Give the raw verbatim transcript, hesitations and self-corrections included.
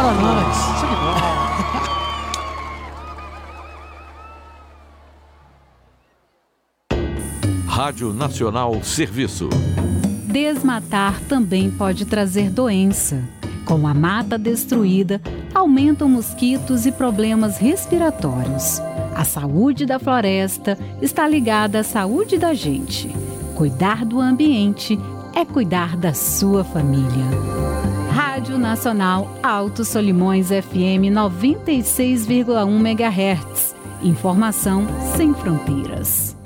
nós. Isso que bom. Rádio Nacional Serviço. Desmatar também pode trazer doença. Com a mata destruída, aumentam mosquitos e problemas respiratórios. A saúde da floresta está ligada à saúde da gente. Cuidar do ambiente é cuidar da sua família. Rádio Nacional Alto Solimões F M noventa e seis vírgula um megahertz. Informação sem fronteiras.